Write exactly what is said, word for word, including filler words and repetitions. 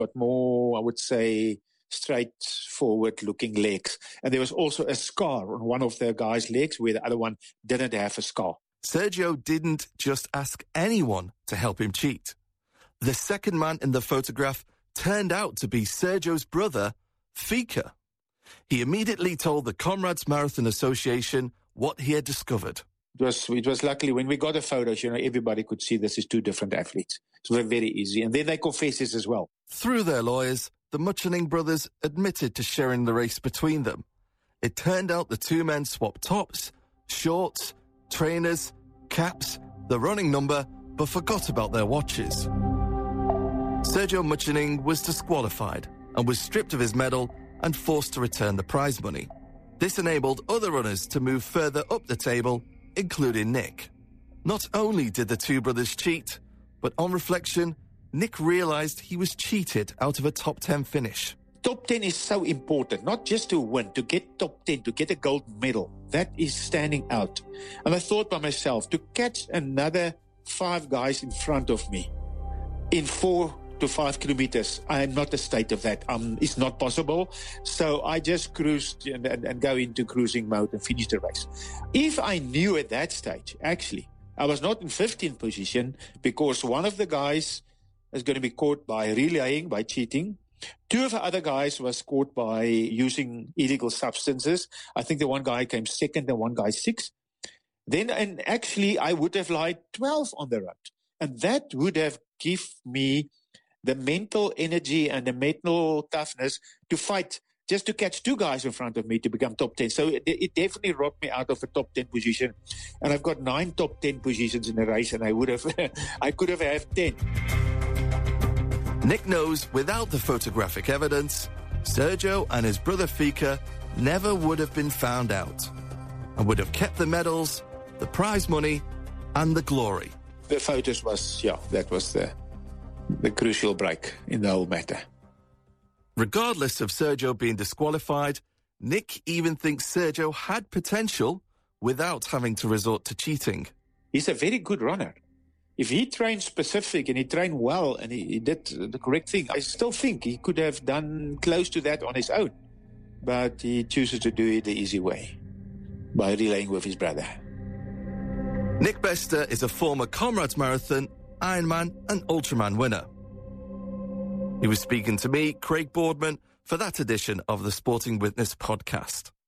but more, I would say, straightforward-looking legs. And there was also a scar on one of the guy's legs where the other one didn't have a scar. Sergio didn't just ask anyone to help him cheat. The second man in the photograph turned out to be Sergio's brother, Fika. He immediately told the Comrades Marathon Association what he had discovered. It was, it was luckily when we got the photos, you know, everybody could see this is two different athletes. So it was very easy. And then they confessed this as well. Through their lawyers, the Mutchening brothers admitted to sharing the race between them. It turned out the two men swapped tops, shorts, trainers, caps, the running number, but forgot about their watches. Sergio Mutchening was disqualified and was stripped of his medal and forced to return the prize money. This enabled other runners to move further up the table, including Nick. Not only did the two brothers cheat, but on reflection, Nick realized he was cheated out of a top ten finish. Top ten is so important, not just to win, to get top ten, to get a gold medal. That is standing out. And I thought by myself, to catch another five guys in front of me in four to five kilometers, I am not a state of that. Um, it's not possible. So I just cruised and, and, and go into cruising mode and finish the race. If I knew at that stage, actually, I was not in fifteenth position because one of the guys is going to be caught by relaying, by cheating. Two of the other guys was caught by using illegal substances. I think the one guy came second and one guy sixth. Then, and actually, I would have lied twelve on the road. And that would have given me the mental energy and the mental toughness to fight just to catch two guys in front of me to become top ten. So it, it definitely robbed me out of a top ten position. And I've got nine top ten positions in the race, and I would have, I could have had ten. Nick knows without the photographic evidence, Sergio and his brother Fika never would have been found out and would have kept the medals, the prize money, and the glory. The photos was, yeah, that was the, the crucial break in the whole matter. Regardless of Sergio being disqualified, Nick even thinks Sergio had potential without having to resort to cheating. He's a very good runner. If he trained specific and he trained well and he, he did the correct thing, I still think he could have done close to that on his own. But he chooses to do it the easy way, by relaying with his brother. Nick Bester is a former Comrades Marathon, Ironman and Ultraman winner. He was speaking to me, Craig Boardman, for that edition of the Sporting Witness podcast.